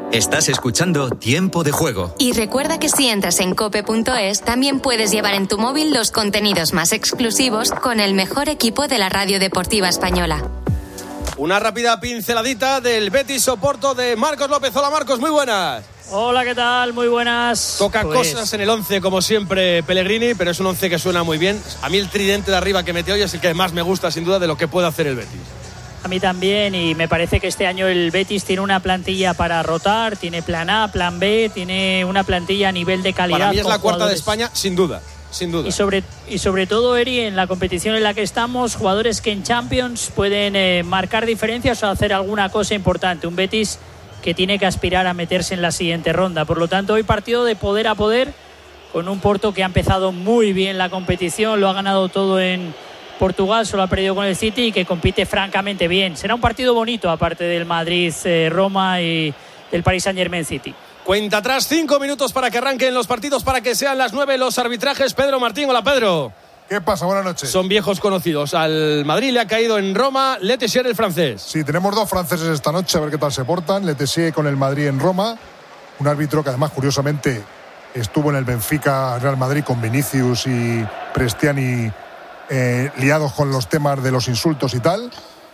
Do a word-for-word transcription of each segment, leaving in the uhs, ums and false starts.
Estás escuchando Tiempo de Juego. Y recuerda que si entras en cope punto es, también puedes llevar en tu móvil los contenidos más exclusivos con el mejor equipo de la radio deportiva española. Una rápida pinceladita del Betis Oporto de Marcos López. Hola Marcos, muy buenas. Hola, ¿qué tal? Muy buenas. Toca pues... cosas en el once, como siempre, Pellegrini, pero es un once que suena muy bien. A mí el tridente de arriba que mete hoy es el que más me gusta, sin duda, de lo que puede hacer el Betis. A mí también, y me parece que este año el Betis tiene una plantilla para rotar, tiene plan A, plan B, tiene una plantilla a nivel de calidad. Para mí es la cuarta jugadores... de España, sin duda, sin duda. Y sobre, y sobre todo, Eri, en la competición en la que estamos, jugadores que en Champions pueden eh, marcar diferencias o hacer alguna cosa importante. Un Betis que tiene que aspirar a meterse en la siguiente ronda. Por lo tanto, hoy partido de poder a poder, con un Porto que ha empezado muy bien la competición, lo ha ganado todo en Portugal, solo ha perdido con el City y que compite francamente bien. Será un partido bonito, aparte del Madrid-Roma eh, y del Paris Saint-Germain City. Cuenta atrás, cinco minutos para que arranquen los partidos, para que sean las nueve los arbitrajes. Pedro Martín, hola Pedro. ¿Qué pasa? Buenas noches. Son viejos conocidos. Al Madrid le ha caído en Roma Le Tissier, el francés. Sí, tenemos dos franceses esta noche, a ver qué tal se portan. Le Tissier con el Madrid en Roma. Un árbitro que además, curiosamente, estuvo en el Benfica Real Madrid con Vinicius y Prestiani eh, liados con los temas de los insultos y tal.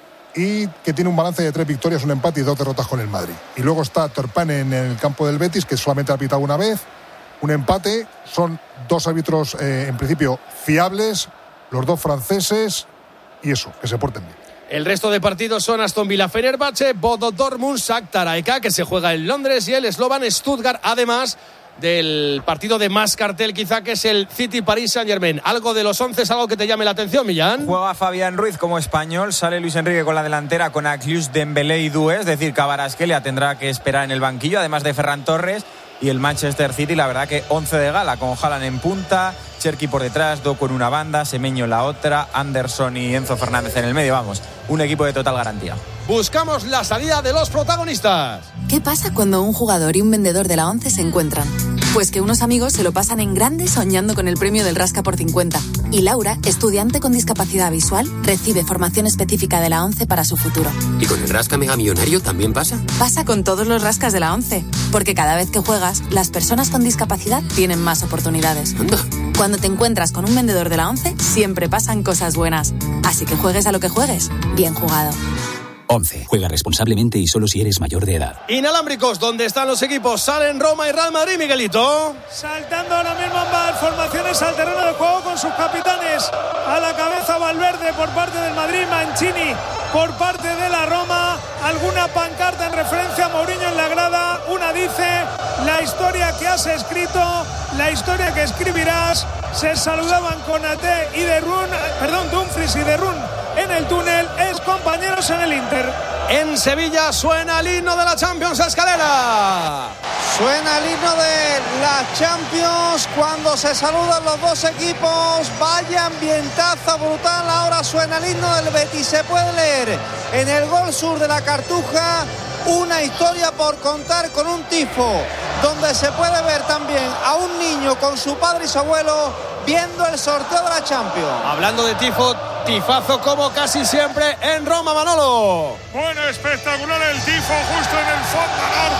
Y que tiene un balance de tres victorias, un empate y dos derrotas con el Madrid. Y luego está Turpin en el campo del Betis, que solamente ha pitado una vez. Un empate. Son dos árbitros, eh, en principio, fiables, los dos franceses, y eso, que se porten bien. El resto de partidos son Aston Villa Fenerbahce, Bodo Dortmund, Shakhtar A E K, que se juega en Londres, y el Slovan Stuttgart, además del partido de más cartel quizá, que es el City Paris Saint-Germain. ¿Algo de los once es algo que te llame la atención, Millán? Juega Fabián Ruiz como español, sale Luis Enrique con la delantera con Aklius, Dembélé y Doué, es decir, Kvaratskhelia tendrá que esperar en el banquillo, además de Ferran Torres. Y el Manchester City, la verdad que once de gala, con Haaland en punta, Cherki por detrás, Doku en una banda, Semenyo en la otra, Anderson y Enzo Fernández en el medio. Vamos, un equipo de total garantía. Buscamos la salida de los protagonistas. ¿Qué pasa cuando un jugador y un vendedor de la once se encuentran? Pues que unos amigos se lo pasan en grande soñando con el premio del Rasca por cincuenta. Y Laura, estudiante con discapacidad visual, recibe formación específica de la once para su futuro. ¿Y con el Rasca Mega Millonario también pasa? Pasa con todos los rascas de la once, porque cada vez que juegas, las personas con discapacidad tienen más oportunidades. Anda. Cuando te encuentras con un vendedor de la once, siempre pasan cosas buenas. Así que juegues a lo que juegues, bien jugado. once. Juega responsablemente y solo si eres mayor de edad. Inalámbricos, donde están los equipos. Salen Roma y Real Madrid, Miguelito. Saltando ahora mismo ambas formaciones al terreno de juego con sus capitanes. A la cabeza Valverde por parte del Madrid, Mancini por parte de la Roma. Alguna pancarta en referencia a Mourinho en la grada. Una dice: la historia que has escrito, la historia que escribirás. Se saludaban con Ate y de Run, perdón, Dumfries y de Run en el túnel, es compañeros en el Inter. En Sevilla suena el himno de la Champions a Escalera. Suena el himno de la Champions cuando se saludan los dos equipos. Vaya ambientazo brutal. Ahora suena el himno del Betis. Se puede leer en el gol sur de la Cartuja una historia por contar, con un tifo donde se puede ver también a un niño con su padre y su abuelo viendo el sorteo de la Champions. Hablando de tifo, tifazo como casi siempre en Roma, Manolo. Bueno, espectacular el tifo justo en el fondo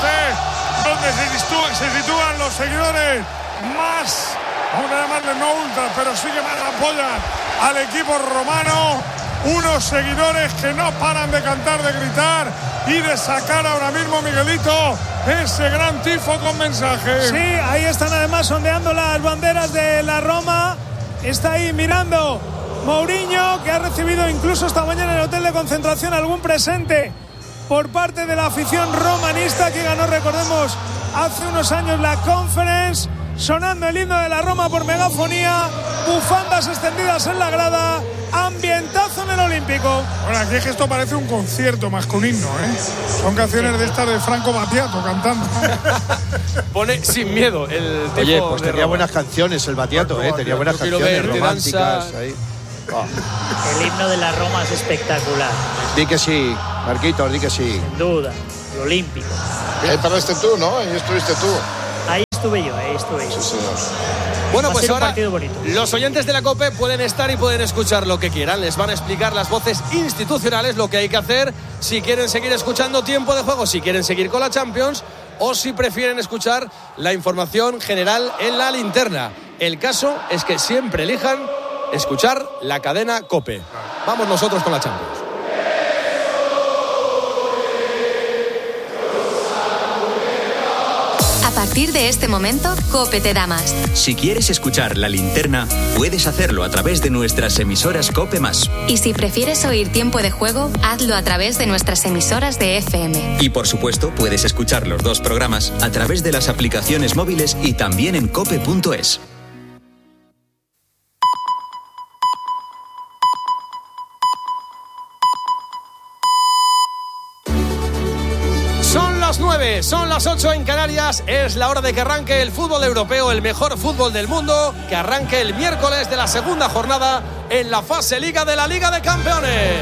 norte, donde se sitúan, se sitúan los seguidores más, vamos a llamarle no ultras, pero sí que más apoyan al equipo romano. Unos seguidores que no paran de cantar, de gritar y de sacar ahora mismo, Miguelito, ese gran tifo con mensaje. Sí, ahí están además ondeando las banderas de la Roma. Está ahí mirando Mourinho, que ha recibido incluso esta mañana en el hotel de concentración algún presente por parte de la afición romanista que ganó, recordemos, hace unos años la Conference. Sonando el himno de la Roma por megafonía, bufandas extendidas en la grada, ambientazo en el Olímpico. Bueno, aquí es que esto parece un concierto más que un himno, ¿eh? Son canciones de estas de Franco Battiato cantando. Pone sin miedo el tipo. Oye, pues de tenía Roma. Buenas canciones el Battiato, ¿eh? Tenía buenas Quiero canciones ver, románticas danza. ahí. Oh. El himno de la Roma es espectacular. Di que sí, Marquitos, di que sí. Sin duda, el Olímpico. Ahí paraste tú, ¿no? Ahí estuviste tú. Ahí estuve yo, ahí estuve yo. Sí, señor. Bueno, Va a pues ser un ahora partido bonito. los oyentes de la COPE pueden estar y pueden escuchar lo que quieran. Les van a explicar las voces institucionales lo que hay que hacer si quieren seguir escuchando Tiempo de Juego, si quieren seguir con la Champions, o si prefieren escuchar la información general en la linterna. El caso es que siempre elijan escuchar la cadena COPE. Vamos nosotros con la Champions. A partir de este momento, COPE te da más. Si quieres escuchar la linterna, puedes hacerlo a través de nuestras emisoras COPE más. Y si prefieres oír Tiempo de Juego, hazlo a través de nuestras emisoras de F M. Y por supuesto, puedes escuchar los dos programas a través de las aplicaciones móviles y también en cope punto es. Son las nueve, son las ocho en Canarias. Es la hora de que arranque el fútbol europeo, el mejor fútbol del mundo, que arranque el miércoles de la segunda jornada en la fase Liga de la Liga de Campeones.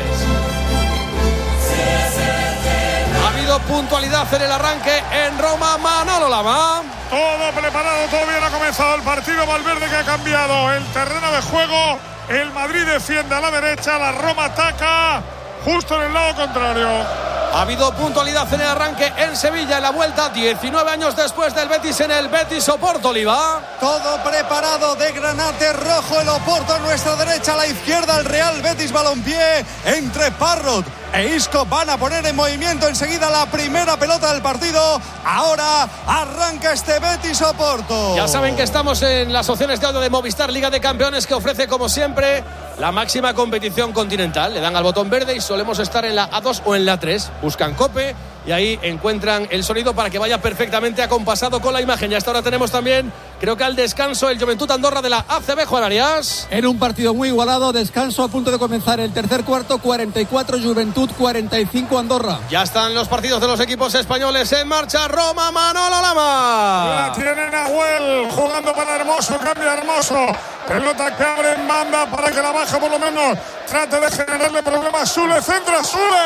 Ha habido puntualidad en el arranque en Roma. Manolo Lama. Todo preparado, todo bien, ha comenzado el partido. Valverde que ha cambiado el terreno de juego. El Madrid defiende a la derecha, la Roma ataca justo en el lado contrario. Ha habido puntualidad en el arranque en Sevilla, en la vuelta, diecinueve años después del Betis en el Betis Oporto, Oliva. Todo preparado de granate rojo, el Oporto a nuestra derecha, a la izquierda el Real Betis Balompié, entre Parrot e Isco van a poner en movimiento enseguida la primera pelota del partido. Ahora arranca este Betis Oporto. Ya saben que estamos en las opciones de audio de Movistar Liga de Campeones, que ofrece como siempre la máxima competición continental. Le dan al botón verde y solemos estar en la A dos o en la tres. Buscan COPE y ahí encuentran el sonido para que vaya perfectamente acompasado con la imagen. Y hasta ahora tenemos también, creo que al descanso, el Juventud Andorra de la A C B, Juan Arias. En un partido muy igualado, descanso a punto de comenzar el tercer cuarto, cuarenta y cuatro Juventud, cuarenta y cinco Andorra. Ya están los partidos de los equipos españoles en marcha. Roma, Manolo Lama. La tiene Nahuel jugando para Hermoso, cambia Hermoso. Pelota que abre en banda para que la baja por lo menos trate de generarle problemas. Sule, centra Sule.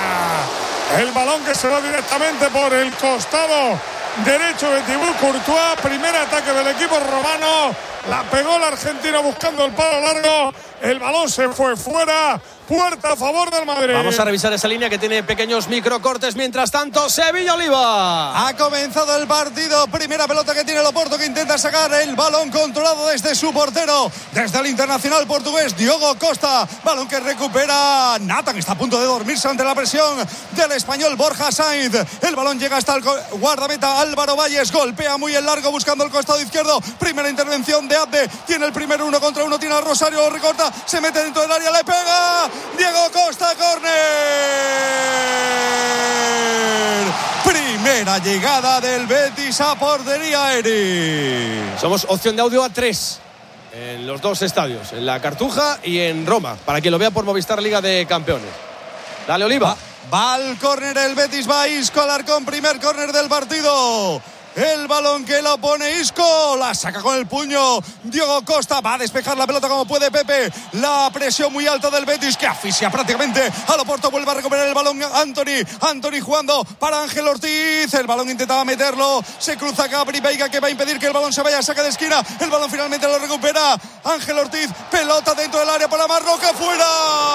El balón que se va directamente por el costado derecho de Thibaut Courtois. Primer ataque del equipo romano. La pegó el argentino buscando el palo largo. El balón se fue fuera. Puerta a favor del Madrid. Vamos a revisar esa línea que tiene pequeños microcortes. Mientras tanto, Sevilla Oliva. Ha comenzado el partido. Primera pelota que tiene el Oporto, que intenta sacar el balón controlado desde su portero, desde el internacional portugués Diogo Costa. Balón que recupera Nathan, que está a punto de dormirse ante la presión del español Borja Sainz. El balón llega hasta el guardameta Álvaro Valles. Golpea muy en largo buscando el costado izquierdo. Primera intervención de Abde. Tiene el primer uno contra uno. Tiene a Rosario, lo recorta. Se mete dentro del área, le pega. Diego Costa, córner. Primera llegada del Betis a portería, Eri. Somos opción de audio a tres en los dos estadios, en la Cartuja y en Roma, para quien lo vea por Movistar Liga de Campeones. Dale, Oliva. Va, va al córner el Betis, va Isco Alarcón, primer córner del partido. El balón que lo pone Isco, la saca con el puño Diego Costa, va a despejar la pelota como puede Pepe. La presión muy alta del Betis, que asfixia prácticamente al Oporto. Vuelve a recuperar el balón Anthony, Anthony jugando para Ángel Ortiz. El balón intentaba meterlo, se cruza Gabri Veiga, que va a impedir que el balón se vaya a saca de esquina. El balón finalmente lo recupera Ángel Ortiz, pelota dentro del área para Marroca, fuera.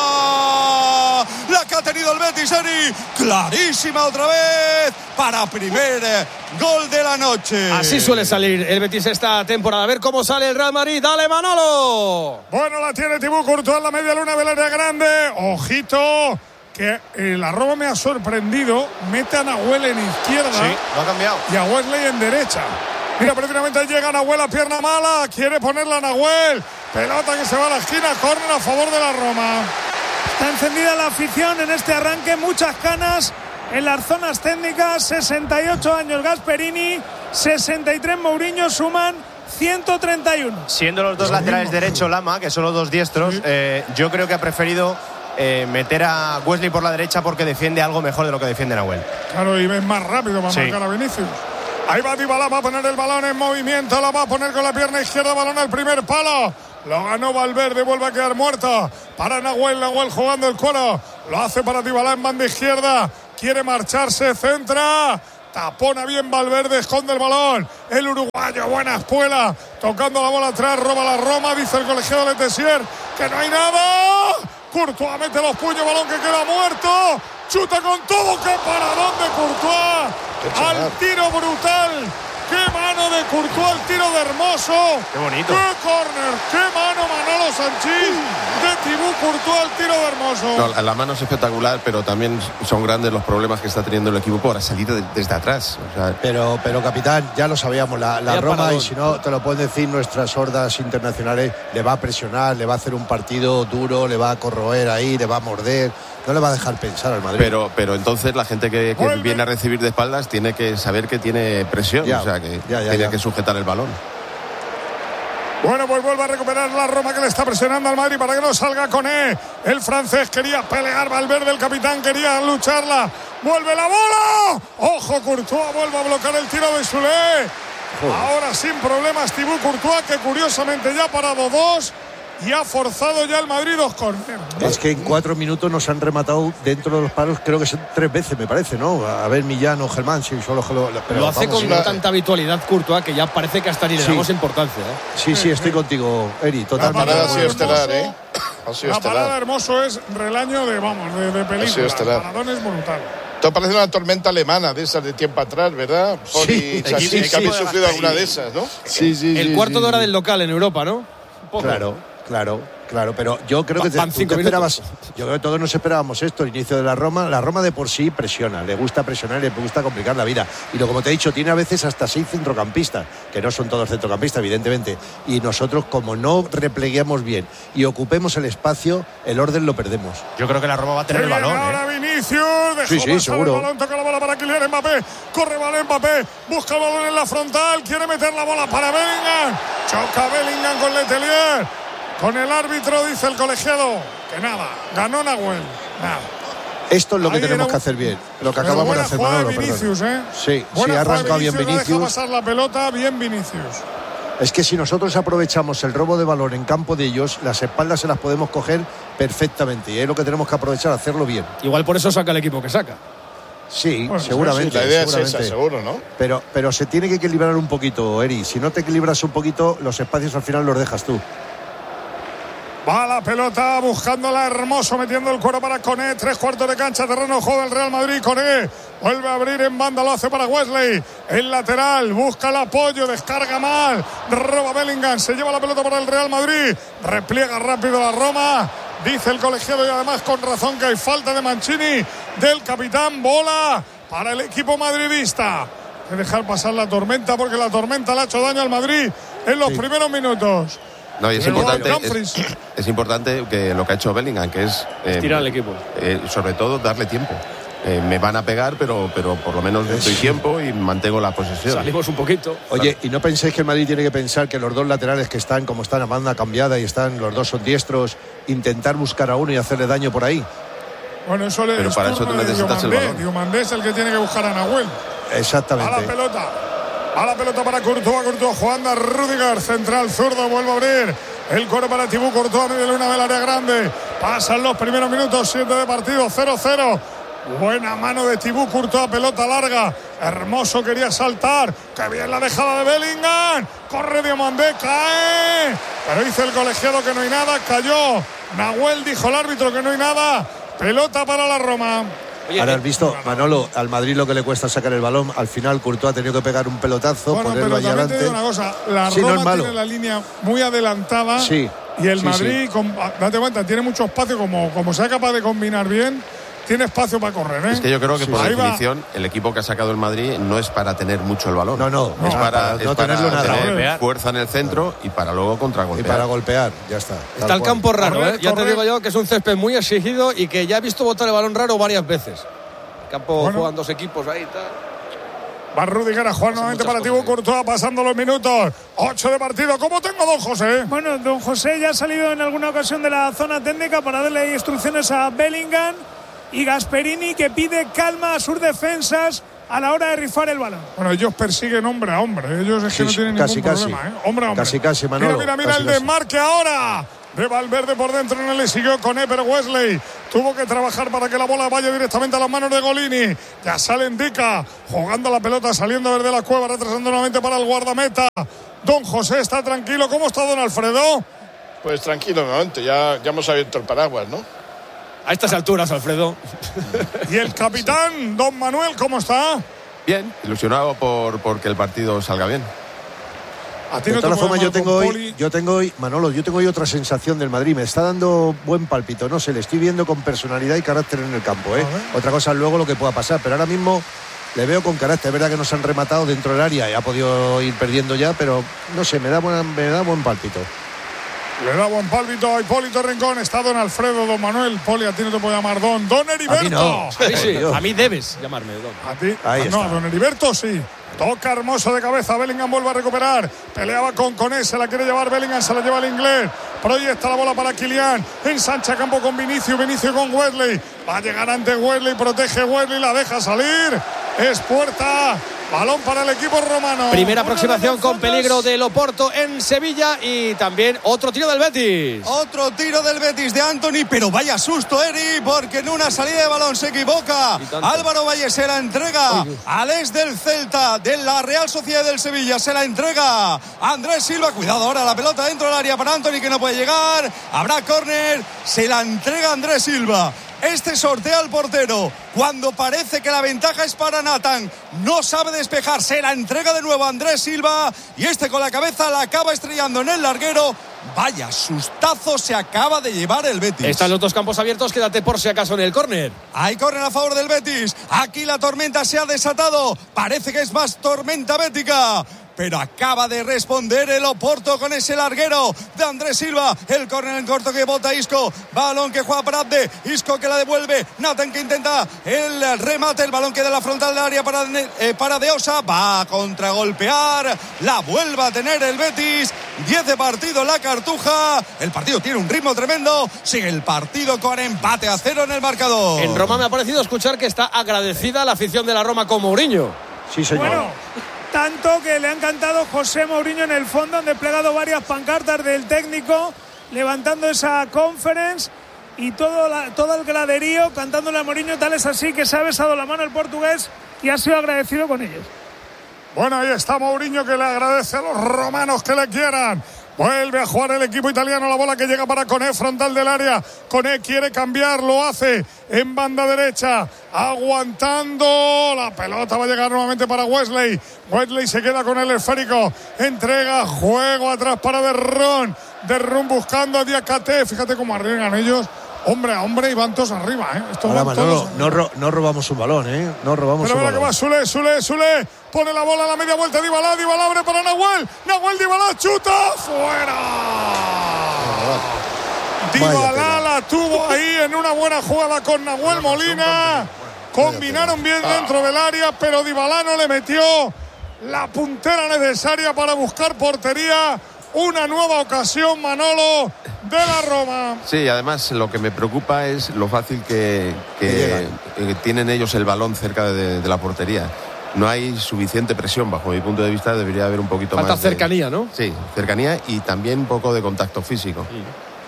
La que ha tenido el Betis, Eri, clarísima otra vez para primer gol de la noche. Así suele salir el Betis esta temporada. A ver cómo sale el Real Madrid. Dale, Manolo. Bueno, la tiene Thibaut Courtois en la media luna del área grande. Ojito, que el Roma me ha sorprendido. Mete a Nahuel en izquierda. Sí, lo ha cambiado. Y a Wesley en derecha. Mira, prácticamente llega Nahuel a pierna mala. Quiere ponerla a Nahuel. Pelota que se va a la esquina. Córner a favor de la Roma. Está encendida la afición en este arranque. Muchas canas en las zonas técnicas. Sesenta y ocho años Gasperini, sesenta y tres Mourinho, suman ciento treinta y uno. Siendo los dos laterales derechos Lama, que son los dos diestros, sí. eh, yo creo que ha preferido eh, meter a Wesley por la derecha porque defiende algo mejor de lo que defiende Nahuel. Claro, y es más rápido para sí. marcar a Vinicius. Ahí va Dybala, va a poner el balón en movimiento, la va a poner con la pierna izquierda, balón al primer palo. Lo ganó Valverde, vuelve a quedar muerto para Nahuel, Nahuel jugando el cuero. Lo hace para Dybala en banda izquierda. Quiere marcharse, centra. Tapona bien Valverde, esconde el balón. El uruguayo, buena espuela. Tocando la bola atrás, roba la Roma. Dice el colegiado de Tessier que no hay nada. Courtois mete los puños, balón que queda muerto. Chuta con todo, qué paradón de Courtois. al tiro brutal. ¡Qué mano de Courtois al tiro de Hermoso! ¡Qué bonito! ¡Qué córner! ¡Qué mano Manolo Sanchís de Thibaut Courtois al tiro de Hermoso! No, la mano es espectacular, pero también son grandes los problemas que está teniendo el equipo por salir de, desde atrás. O sea, pero, pero capitán, ya lo sabíamos, la, la Roma, paradón. Y si no, te lo pueden decir nuestras hordas internacionales, le va a presionar, le va a hacer un partido duro, le va a corroer ahí, le va a morder, no le va a dejar pensar al Madrid. Pero, pero entonces la gente que, que viene a recibir de espaldas tiene que saber que tiene presión, ya, o sea que ya, ya, tiene ya. que sujetar el balón. Bueno, pues vuelve a recuperar la Roma, que le está presionando al Madrid para que no salga Koné. El francés quería pelear, Valverde, el capitán, quería lucharla. ¡Vuelve la bola! ¡Ojo, Courtois! Vuelve a bloquear el tiro de Soulé. Ahora sin problemas Thibaut Courtois, que curiosamente ya ha parado dos y ha forzado ya el Madrid dos córner. Es que en cuatro minutos nos han rematado dentro de los palos, creo que son tres veces, me parece, ¿no? A ver, Millán o Germán, sí, solo lo, pero lo hace con la... tanta habitualidad Courtois que ya parece que hasta ni le damos sí. importancia, ¿eh? Sí, sí, estoy contigo, Eri, totalmente. La parada ha sido estelar, ¿eh? Ha sido la estelar. Parada de Hermoso es relaño de, vamos, de, de película. El paradón es brutal. Esto parece una tormenta alemana de esas de tiempo atrás, ¿verdad? Sí, sí, sí, que habéis sufrido alguna de esas, ¿no? Sí, sí. El sí, cuarto sí, de hora sí. del local en Europa, ¿no? Claro, claro, claro, pero yo creo que te, tú te esperabas, yo creo que todos nos esperábamos esto, el inicio de la Roma. La Roma de por sí presiona, le gusta presionar, le gusta complicar la vida. Y lo como te he dicho, tiene a veces hasta seis centrocampistas, que no son todos centrocampistas, evidentemente. Y nosotros, como no repleguemos bien y ocupemos el espacio, el orden lo perdemos. Yo creo que la Roma va a tener el balón. Ahora ¿eh? Vinicius, dejó sí, sí, seguro. El balón, toca la bola para Kylian Mbappé, corre balón Mbappé, busca el balón en la frontal, quiere meter la bola para Bellingham, choca Bellingham con Letelier, con el árbitro dice el colegiado que nada, ganó Nahuel, nada. Esto es lo que Ahí tenemos un... que hacer bien, lo que acabamos de hacer, Manolo, de Vinicius, ¿eh? Sí, sí, ha arrancado bien Vinicius. No deja pasar la pelota, bien Vinicius. Es que si nosotros aprovechamos el robo de balón en campo de ellos, las espaldas se las podemos coger perfectamente y es lo que tenemos que aprovechar, hacerlo bien. Igual por eso saca el equipo que saca. Sí, bueno, seguramente. Sí, la idea seguramente. es esa, seguro, ¿no? Pero, pero se tiene que equilibrar un poquito, Eri. Si no te equilibras un poquito, los espacios al final los dejas tú. Va la pelota buscándola Hermoso, metiendo el cuero para Koné. Tres cuartos de cancha, terreno juego del Real Madrid. Koné vuelve a abrir en banda, lo hace para Wesley. El lateral busca el apoyo, descarga mal. Roba Bellingham, se lleva la pelota para el Real Madrid. Repliega rápido la Roma. Dice el colegiado y además con razón que hay falta de Mancini, del capitán. Bola para el equipo madridista. Hay que dejar pasar la tormenta porque la tormenta le ha hecho daño al Madrid en los sí. primeros minutos. No, y es importante, es, es importante que lo que ha hecho Bellingham, que es eh, tirar al equipo, eh, sobre todo darle tiempo. Eh, me van a pegar, pero, pero por lo menos doy tiempo y mantengo la posesión. Salimos un poquito. Oye, y no penséis que el Madrid tiene que pensar que los dos laterales que están, como están a banda cambiada y están, los dos son diestros, intentar buscar a uno y hacerle daño por ahí. Bueno, eso le pero para eso tú necesitas Diomandé. el balón. Diomandé es el que tiene que buscar a Nahuel. Exactamente. A la pelota. A la pelota para Courtois, Courtois jugando a Rüdiger, central zurdo, vuelve a abrir el coro para Thibaut Courtois, medio de una del área grande. Pasan los primeros minutos, siete de partido, cero cero. Buena mano de Thibaut Courtois, pelota larga. Hermoso quería saltar. Qué bien la dejada de Bellingham. Corre Diomandé, cae. Pero dice el colegiado que no hay nada, cayó. Nahuel dijo el árbitro que no hay nada. Pelota para la Roma. Oye, Ahora has visto, Manolo, al Madrid lo que le cuesta sacar el balón. Al final Courtois ha tenido que pegar un pelotazo, bueno, ponerlo ahí adelante. Te digo una cosa, la sí, Roma no es malo. tiene la línea muy adelantada sí, y el sí, Madrid, sí. Con, date cuenta, tiene mucho espacio, como, como sea capaz de combinar bien, tiene espacio para correr, ¿eh? Es que yo creo que sí, por ahí definición va. El equipo que ha sacado el Madrid no es para tener mucho el balón. No, no, es no, para, para es no para tenerlo nada. tener fuerza en el centro y para luego contragolpear. Y para golpear, ya está. Está el campo raro, correr, ¿eh? Ya correr. Te digo yo que es un césped muy exigido y que ya he visto botar el balón raro varias veces. Campo bueno. Juegan dos equipos ahí y tal. Va Rüdiger a jugar nuevamente para Thibaut Courtois, pasando los minutos. Ocho de partido. ¿Cómo tengo don José? Bueno, don José ya ha salido en alguna ocasión de la zona técnica para darle instrucciones a Bellingham y Gasperini, que pide calma a sus defensas a la hora de rifar el balón. Bueno, ellos persiguen hombre a hombre. Ellos es que sí, no tienen casi, ningún casi. problema, ¿eh? Hombre a hombre. Casi, casi, Manolo. Mira, mira, mira casi, el casi. desmarque ahora de Valverde por dentro, no le siguió con E, pero Wesley tuvo que trabajar para que la bola vaya directamente a las manos de Golini. Ya sale Ndica jugando la pelota, saliendo desde la cueva, retrasando nuevamente para el guardameta. Don José está tranquilo. ¿Cómo está don Alfredo? Pues tranquilo, nuevamente, ya, ya hemos abierto el paraguas, ¿no? A estas alturas, Alfredo. ¿Y el capitán, don Manuel, cómo está? Bien, ilusionado por, por que el partido salga bien. A ti de no todas te formas, yo tengo hoy, Poli. yo tengo hoy, Manolo, yo tengo hoy otra sensación del Madrid. Me está dando buen pálpito, no sé, le estoy viendo con personalidad y carácter en el campo, ¿eh? Otra cosa luego lo que pueda pasar, pero ahora mismo le veo con carácter. Es verdad que nos han rematado dentro del área y ha podido ir perdiendo ya, pero no sé, me da, buena, me da buen pálpito. Le da buen pálpito a Hipólito Rincón. Está don Alfredo, don Manuel. Poli, a ti no te puedo llamar don. Don Heriberto. A mí no. A mí sí. A mí debes llamarme don. A ti. Ahí Ah, no, está. a don Heriberto sí. Toca hermoso de cabeza. Bellingham vuelve a recuperar. Peleaba con Coné. Se la quiere llevar Bellingham. Se la lleva el inglés. Proyecta la bola para Kylian. Ensancha campo con Vinicius. Vinicius con Wesley. Va a llegar ante Wesley. Protege Wesley. La deja salir. Es puerta. Balón para el equipo romano. Primera aproximación con peligro del Oporto en Sevilla y también otro tiro del Betis. Otro tiro del Betis de Anthony, pero vaya susto, Eri, porque en una salida de balón se equivoca. Álvaro Valle se la entrega al ex del Celta, de la Real Sociedad del Sevilla, se la entrega Andrés Silva. Cuidado ahora, la pelota dentro del área para Anthony, que no puede llegar. Habrá córner, se la entrega Andrés Silva. Este sortea al portero cuando parece que la ventaja es para Nathan. No sabe despejar, se la entrega de nuevo a Andrés Silva y este con la cabeza la acaba estrellando en el larguero. Vaya sustazo se acaba de llevar el Betis. Están los dos campos abiertos, quédate por si acaso en el córner. Hay córner a favor del Betis. Aquí la tormenta se ha desatado. Parece que es más tormenta bética. Pero acaba de responder el Oporto con ese larguero de Andrés Silva. El córner en corto que bota Isco. Balón que juega para Abde. Isco que la devuelve. Nathan que intenta el remate. El balón que da la frontal del área para, eh, para De Osa. Va a contragolpear. La vuelve a tener el Betis. diez de partido la Cartuja. El partido tiene un ritmo tremendo. Sigue el partido con empate a cero en el marcador. En Roma me ha parecido escuchar que está agradecida la afición de la Roma con Mourinho. Sí, señor. Bueno, tanto que le han cantado José Mourinho en el fondo, han desplegado varias pancartas del técnico levantando esa conference y todo, la, todo el graderío cantándole a Mourinho. Tal es así que se ha besado la mano el portugués y ha sido agradecido con ellos. Bueno, ahí está Mourinho, que le agradece a los romanos que le quieran. Vuelve a jugar el equipo italiano, la bola que llega para Coné, frontal del área. Coné quiere cambiar, lo hace en banda derecha, aguantando. La pelota va a llegar nuevamente para Wesley. Wesley se queda con el esférico, entrega, juego atrás para Derrón. Derrón buscando a Diakate. Fíjate cómo arriesgan ellos, hombre a hombre, y van todos arriba, ¿eh? Estos Ahora, van Manolo, todos... no, ro- no robamos un balón, ¿eh? No robamos Pero un mira balón. que va Sule, Sule, Sule. Pone la bola a la media vuelta. Dybala, Dybala abre para Nahuel. Nahuel, Dybala, chuta. Fuera. Dybala la tuvo ahí en una buena jugada con Nahuel Molina. Combinaron bien dentro del área, pero Dybala no le metió la puntera necesaria para buscar portería. Una nueva ocasión, Manolo, de la Roma. Sí, además lo que me preocupa es lo fácil que, que, que tienen ellos el balón cerca de, de la portería. No hay suficiente presión, bajo mi punto de vista. Debería haber un poquito Falta más de cercanía, ¿no? Sí, cercanía y también un poco de contacto físico. Sí.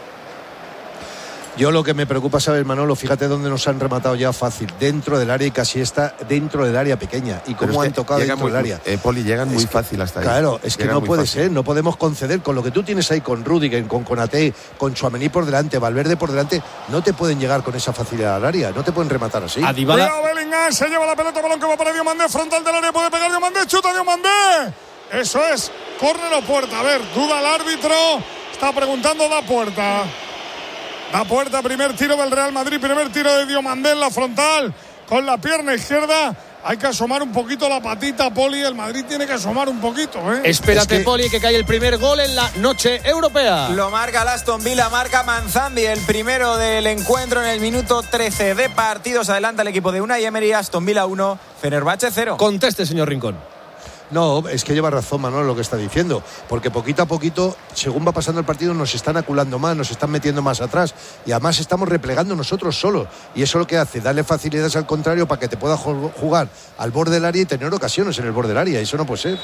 Yo lo que me preocupa, ¿sabes, Manolo? Fíjate dónde nos han rematado ya fácil. Dentro del área y casi está dentro del área pequeña. Y cómo han tocado dentro muy, del área. Eh, Poli, llegan muy es que, fácil hasta ahí. Claro, es que llegan no puede fácil. ser. No podemos conceder con lo que tú tienes ahí con Rüdiger, con Konaté, con Tchouaméni por delante, Valverde por delante. No te pueden llegar con esa facilidad al área. No te pueden rematar así. A Dybala. Cuidado, Bellingham, se lleva la pelota, balón que va para Diomandé, frontal del área, puede pegar Diomandé, chuta Diomandé. Eso es, córner o puerta. A ver, duda el árbitro, está preguntando da puerta. Da puerta, primer tiro del Real Madrid, primer tiro de Diomandé en la frontal, con la pierna izquierda. Hay que asomar un poquito la patita, Poli. El Madrid tiene que asomar un poquito, ¿eh? Espérate, Es que... Poli, que cae el primer gol en la noche europea. Lo marca el Aston Villa, marca Manzandi, el primero del encuentro en el minuto trece de partidos. Adelanta el equipo de Unai Emery. Aston Villa uno, Fenerbahce cero. Conteste, señor Rincón. No, es que lleva razón Manolo lo que está diciendo, porque poquito a poquito, según va pasando el partido, nos están aculando más, nos están metiendo más atrás y además estamos replegando nosotros solos, y eso lo que hace, darle facilidades al contrario para que te pueda jugar al borde del área y tener ocasiones en el borde del área, y eso no puede ser.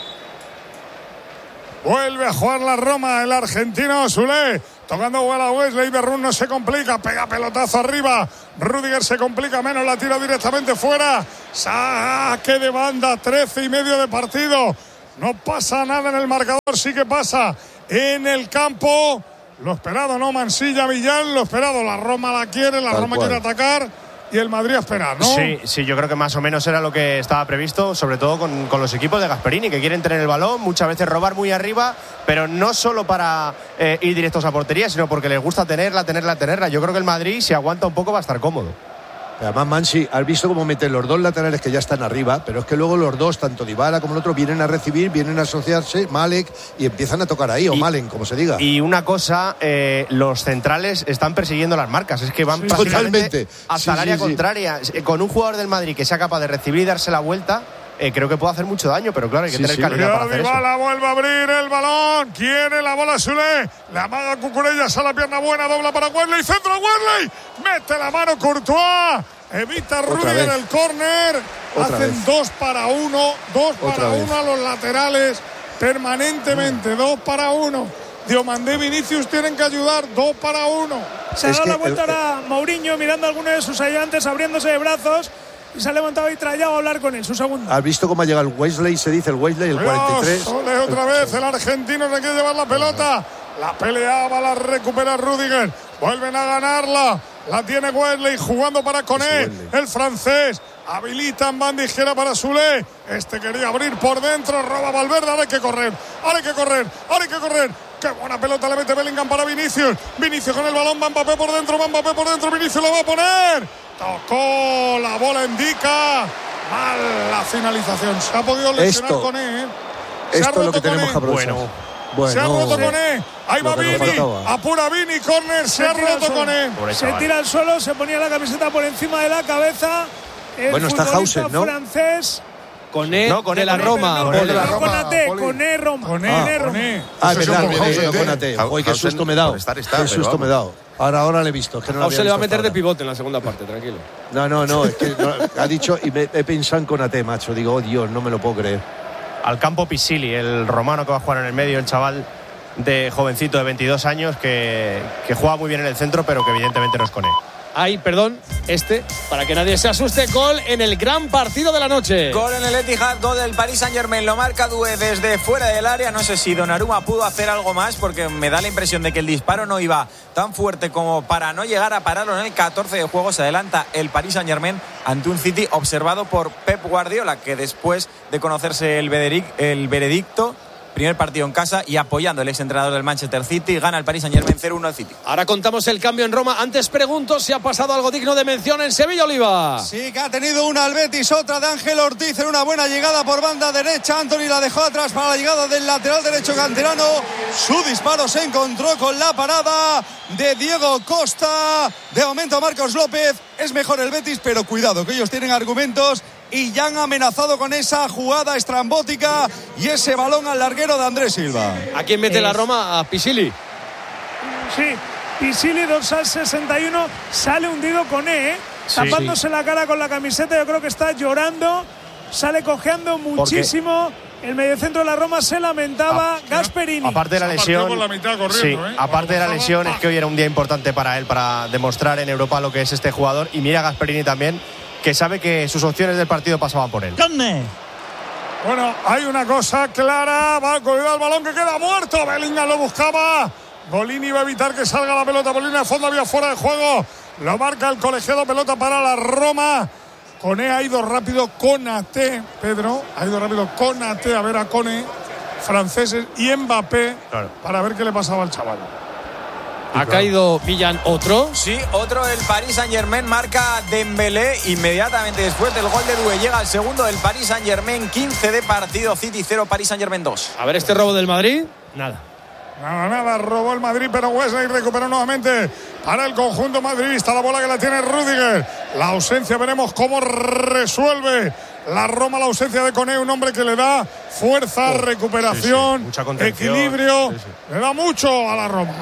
Vuelve a jugar la Roma, el argentino Sule, tocando bola a Wesley. Derrún no se complica, pega pelotazo arriba. Rüdiger se complica menos, la tira directamente fuera. Saque de banda, trece y medio de partido. No pasa nada en el marcador, sí que pasa en el campo. Lo esperado, ¿no? Mansilla, Millán, lo esperado. La Roma la quiere, la Tal Roma cual. quiere atacar. y el Madrid a esperar, ¿no? Sí, sí, yo creo que más o menos era lo que estaba previsto, sobre todo con, con los equipos de Gasperini, que quieren tener el balón, muchas veces robar muy arriba, pero no solo para eh, ir directos a portería, sino porque les gusta tenerla, tenerla, tenerla. Yo creo que el Madrid, si aguanta un poco, va a estar cómodo. Además, Mansi, has visto cómo meten los dos laterales que ya están arriba, pero es que luego los dos, tanto Dybala como el otro, vienen a recibir, vienen a asociarse, Malek, y empiezan a tocar ahí, o y, Malen, como se diga. Y una cosa, eh, los centrales están persiguiendo las marcas, es que van sí, prácticamente totalmente. hasta sí, el área sí, contraria. Sí. Con un jugador del Madrid que sea capaz de recibir y darse la vuelta, eh, creo que puede hacer mucho daño, pero claro, hay que sí, tener sí. calidad para hacer Dybala eso. Vuelve a abrir el balón, quiere la bola Soulé, la amaga Cucurella, sale la pierna buena, dobla para Wesley, centro Wesley, mete la mano Courtois. Evita Rudiger el córner. Hacen vez. dos para uno. Dos Otra para vez. uno a los laterales. Permanentemente. Mm. Dos para uno. Diomandé y Vinicius tienen que ayudar. Dos para uno. Se ha dado la vuelta el, ahora Mourinho mirando a alguno de sus ayudantes, abriéndose de brazos. Y se ha levantado y trayado a hablar con él. Su segundo. ¿Has visto cómo ha llegado el Wesley? Se dice el Wesley, el Dios, cuarenta y tres. Ole, otra vez. El argentino se quiere llevar la pelota. La peleaba, la recupera Rudiger. Vuelven a ganarla. La tiene Wesley jugando para Koné, el francés. Habilitan banda izquierda para Soulé. Este quería abrir por dentro. Roba Valverde. Ahora hay que correr. Ahora hay que correr. Ahora hay que correr. Qué buena pelota le mete Bellingham para Vinicius. Vinicius con el balón. Va Mbappé por dentro. Va Mbappé por dentro. Vinicius lo va a poner. Tocó. La bola indica. Mal la finalización. Se ha podido lesionar esto, Koné. ¿eh? Esto es lo que tenemos que aprovechar. Bueno. Bueno, se ha roto sí. Koné. Ahí va Vini. Apura Vini. Córner. Se, se ha roto Koné. Se tira al suelo. Se ponía la camiseta por encima de la cabeza. El bueno, está Hausen, ¿no? francés. Koné no, de la Roma. No, de la Roma. Konaté. Koné Roma. Koné Roma. Ah, es verdad. Konaté. Uy, qué susto me he dado. Qué susto me he dado. Ahora, ahora le he visto. Que no Hausen le va a meter de pivote en la segunda parte, tranquilo. No, no, no. Es que no, ha dicho y me, he pensado en Konaté, macho. Digo, oh Dios, no me lo puedo creer. Al campo Pisili, el romano que va a jugar en el medio, el chaval de jovencito de veintidós años que, que juega muy bien en el centro, pero que evidentemente no es Koné. Ay, perdón, este, para que nadie se asuste, gol en el gran partido de la noche. Gol en el Etihad, gol del Paris Saint-Germain, lo marca Doué desde fuera del área. No sé si Donnarumma pudo hacer algo más, porque me da la impresión de que el disparo no iba tan fuerte como para no llegar a pararlo. En el catorce de juego se adelanta el Paris Saint-Germain ante un City observado por Pep Guardiola, que después de conocerse el, vederic, el veredicto, primer partido en casa y apoyando el exentrenador del Manchester City, gana el Paris Saint-Germain cero uno al City. Ahora contamos el cambio en Roma. Antes pregunto si ha pasado algo digno de mención en Sevilla, Oliva. Sí, que ha tenido una al Betis, otra de Ángel Ortiz en una buena llegada por banda derecha. Anthony la dejó atrás para la llegada del lateral derecho canterano. Su disparo se encontró con la parada de Diego Costa. De momento Marcos López. Es mejor el Betis, pero cuidado, que ellos tienen argumentos y ya han amenazado con esa jugada estrambótica y ese balón al larguero de Andrés Silva. ¿A quién mete es... la Roma? ¿A Pisili? Sí, Pisili, dorsal sesenta y uno, sale hundido con E, ¿eh? sí, tapándose sí. la cara con la camiseta. Yo creo que está llorando, sale cojeando muchísimo. El mediocentro de la Roma se lamentaba. A, Gasperini. Aparte de la lesión, la mitad corriendo, sí, ¿eh? aparte de la lesión es que hoy era un día importante para él, para demostrar en Europa lo que es este jugador. Y mira Gasperini también, que sabe que sus opciones del partido pasaban por él. ¿Dónde? Bueno, hay una cosa clara. Va a colgar el balón que queda muerto. Bellingham lo buscaba. Golini va a evitar que salga la pelota por línea de fondo. Había fuera de juego. Lo marca el colegiado. Pelota para la Roma. Koné ha ido rápido. Konaté, Pedro. Ha ido rápido Konaté a ver a Koné. Franceses y Mbappé. Claro. Para ver qué le pasaba al chaval. Ha caído Villan, otro. Sí, otro. El Paris Saint-Germain marca Dembélé. Inmediatamente después del gol de Doué llega el segundo del Paris Saint-Germain. quince de partido, City cero, Paris Saint-Germain dos. A ver este robo del Madrid. Nada. Nada, nada, robó el Madrid, pero Wesley recuperó nuevamente para el conjunto madridista. La bola que la tiene Rudiger. La ausencia, veremos cómo resuelve la Roma la ausencia de Koné, un hombre que le da fuerza, oh, recuperación, sí, sí. equilibrio. Sí, sí. Le da mucho a la Roma.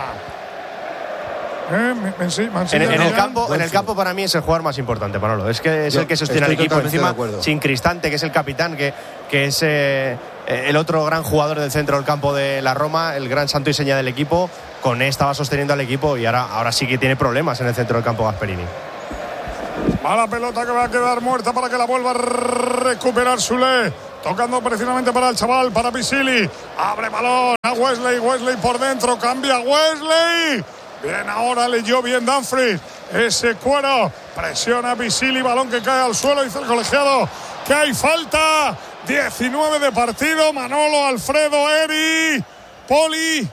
Eh, en, en, el campo, en el campo para mí es el jugador más importante, Manolo. Es que es Yo el que sostiene al equipo encima, sin Cristante, que es el capitán, que, que es eh, el otro gran jugador del centro del campo de la Roma, el gran santo y seña del equipo. Koné estaba sosteniendo al equipo y ahora, ahora sí que tiene problemas en el centro del campo Gasperini. Mala pelota que va a quedar muerta para que la vuelva a recuperar Soulé. Tocando precisamente para el chaval, para Pisili. Abre balón a Wesley, Wesley por dentro, cambia Wesley. Bien, ahora leyó bien Dumfries. Ese cuero Presiona Pisili, balón que cae al suelo, dice el colegiado que hay falta. diecinueve de partido. Manolo, Alfredo, Eri, Poli.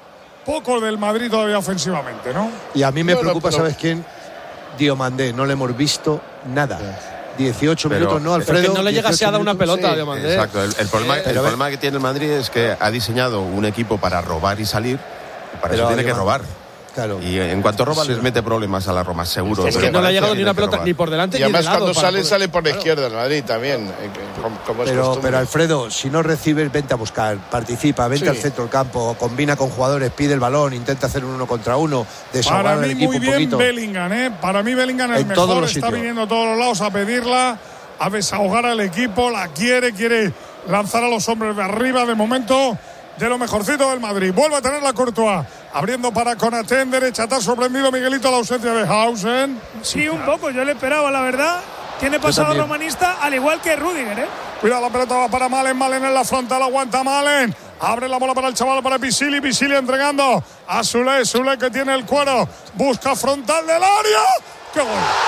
Poco del Madrid todavía ofensivamente, ¿no? Y a mí me no, preocupa, no, ¿sabes quién? Diomandé, no le hemos visto nada. dieciocho pero, minutos, ¿no, Alfredo? Que no le llega a dar una pelota sí, a Diomandé. Exacto, el, el, problema, eh, el problema que tiene el Madrid es que ha diseñado un equipo para robar y salir, y para eso tiene que robar. Claro. Y en cuanto roba sí. les mete problemas a la Roma, seguro. Es que no le ha llegado ni una pelota ni por delante y además ni de lado cuando sale, poder... sale por la izquierda el Madrid también. Como, como pero, pero Alfredo, si no recibes, vente a buscar, participa, vente sí. al centro del campo, combina con jugadores, pide el balón, intenta hacer un uno contra uno, desahogar al equipo un poquito. Para mí muy bien Bellingham, ¿eh? Para mí Bellingham es el mejor, está sitios. viniendo a todos los lados a pedirla, a desahogar al equipo, la quiere, quiere lanzar a los hombres de arriba, de momento... de lo mejorcito del Madrid. Vuelve a tener la Courtois. Abriendo para Konaté en derecha. ¿Te ha sorprendido, Miguelito, la ausencia de Hausen? Sí, un poco. Yo le esperaba, la verdad. Tiene pasado romanista, al igual que Rüdiger, ¿eh? Cuidado, la pelota va para Malen. Malen en la frontal. Aguanta Malen. Abre la bola para el chaval, para Pisili. Pisili entregando a Sule. Sule que tiene el cuero. Busca frontal del área. ¡Qué gol!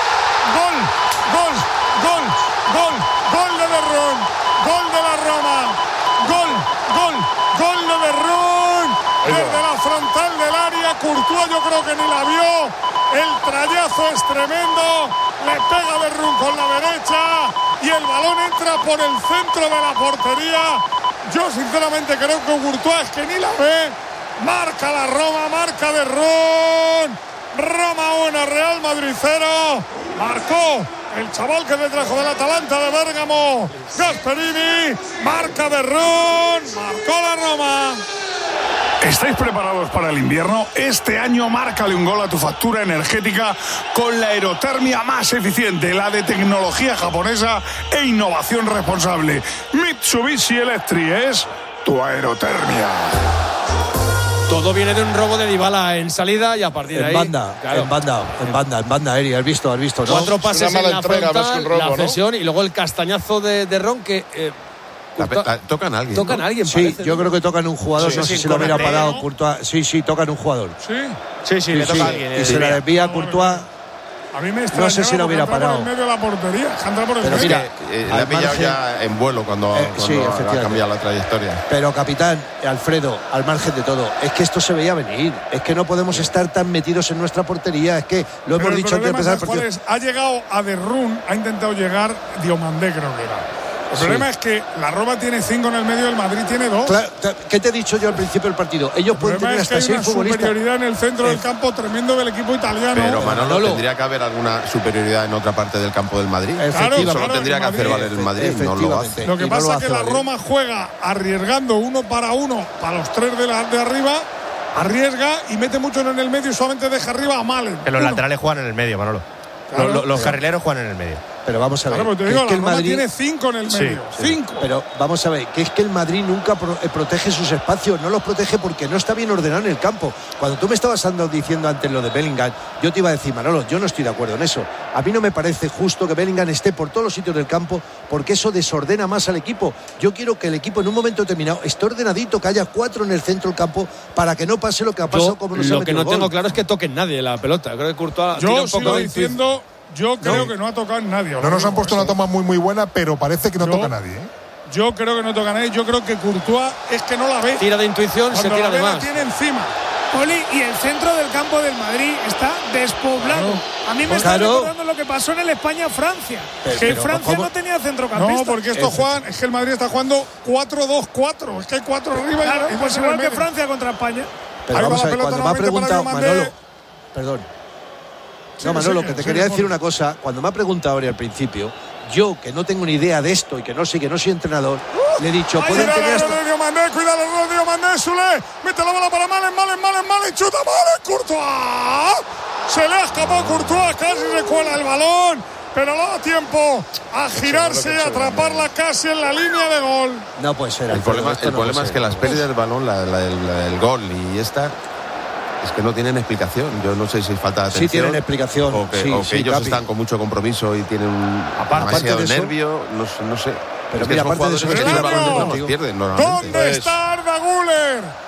¡Gol! ¡Gol! ¡Gol! ¡Gol! ¡Gol de Derrón! ¡Gol de la Roma! ¡Gol! ¡Gol! ¡Gol de Derrún! Desde la frontal del área. Courtois yo creo que ni la vio. El trayazo es tremendo. Le pega Derrún con la derecha. Y el balón entra por el centro de la portería. Yo sinceramente creo que Courtois es que ni la ve. Marca la Roma, marca Derrún. Roma uno, Real Madrid cero. Marcó el chaval que le trajo del Atalanta de Bérgamo, Gasperini. Marca Derrún, marcó la Roma. ¿Estáis preparados para el invierno? Este año márcale un gol a tu factura energética con la aerotermia más eficiente, la de tecnología japonesa e innovación responsable. Mitsubishi Electric es tu aerotermia. Todo viene de un robo de Dybala en salida y a partir de en ahí... Banda, claro. En banda, en banda, en banda, Eri, has visto, has visto, ¿no? Cuatro pases en la entrega, frontal, robo, la cesión, ¿no? Y luego el castañazo de, de Ron que... Eh, la, la, tocan a alguien. Tocan ¿no? a alguien, Sí, parece, yo ¿no? creo que tocan un jugador, sí, no sí, sé si lo hubiera parado, ¿no? Courtois. Sí, sí, tocan un jugador. Sí, sí, sí, sí le sí, toca sí. a alguien. Y eh, se la desvía a Courtois. A mí me no sé si lo hubiera parado. Por el medio de la portería. Por el pero medio. mira, eh, le ha pillado margen, ya en vuelo cuando, eh, cuando sí, ha cambiado la trayectoria. Pero capitán, Alfredo, al margen de todo, es que esto se veía venir. Es que no podemos estar tan metidos en nuestra portería. Es que lo pero hemos dicho antes de empezar el partido. Es, ha llegado a Derrún, ha intentado llegar Diomandé, creo que era. El sí. problema es que la Roma tiene cinco en el medio, el Madrid tiene dos. Claro, ¿qué te he dicho yo al principio del partido? Ellos pueden tener hasta es que hay seis una futbolistas. Superioridad en el centro eh. del campo tremendo del equipo italiano. Pero Manolo, Manolo, tendría que haber alguna superioridad en otra parte del campo del Madrid. Claro, Solo claro, tendría que hacer valer el Madrid, no lo hace. Lo que y pasa no es que la valer. Roma juega arriesgando uno para uno para los tres de, la, de arriba. Arriesga y mete mucho en el medio y solamente deja arriba a Malen. Que los uno. laterales juegan en el medio, Manolo. Claro, los, los carrileros juegan en el medio. Pero vamos a ver. Claro, te digo, es que el Madrid tiene cinco en el medio. Sí, cinco. Pero vamos a ver, que es que el Madrid nunca pro, eh, protege sus espacios, no los protege porque no está bien ordenado en el campo. Cuando tú me estabas andando diciendo antes lo de Bellingham, yo te iba a decir, Manolo, yo no estoy de acuerdo en eso. A mí no me parece justo que Bellingham esté por todos los sitios del campo porque eso desordena más al equipo. Yo quiero que el equipo en un momento determinado esté ordenadito, que haya cuatro en el centro del campo para que no pase lo que ha pasado yo, como nos Lo ha que no gol. tengo claro es que toquen nadie la pelota. Creo que Courtois yo tira un sigo poco diciendo... Yo creo no. que no ha tocado nadie. No nos han puesto una toma muy muy buena, pero parece que no yo, toca nadie. ¿eh? Yo creo que no toca nadie. Yo creo que Courtois es que no la ve. Tira de intuición, Cuando se tira la de más. La tiene encima. Oli, y el centro del campo del Madrid está despoblado. Claro. A mí me pues está claro. recordando lo que pasó en el España-Francia. Pero, que pero, Francia ¿cómo? no tenía centrocampista. No, porque esto juegan, es que el Madrid está jugando cuatro dos cuatro. Es que hay cuatro arriba claro, y pues igual que Francia contra España. Pero ahí vamos va a ver, cuando me ha preguntado Manolo. Perdón. Sí, no, Manolo, sí, que te sí, quería sí, decir por... una cosa. Cuando me ha preguntado ahora al principio, yo, que no tengo ni idea de esto y que no sé, que no soy entrenador, uh, le he dicho, pueden tener hasta... Cuidado, Rodrigo Mandé, Sule, mete la bola para Malen, Malen, Malen, Malen, chuta, Malen, Courtois. Se le ha escapado Courtois, casi se cuela el balón, pero no da tiempo a girarse y atraparla casi en la línea de gol. No puede ser. El problema, el no problema es que las pérdidas del balón, la, la, la, el gol y esta... Es que no tienen explicación. Yo no sé si falta de atención. Sí tienen explicación. O que, sí, o que sí, ellos Capi. están con mucho compromiso y tienen un aparte demasiado de eso, nervio. No, no sé. Pero es mira, que son aparte de jugadores eso, que el tienen año, balón de los pierden normalmente. ¿Dónde está Arda Güler?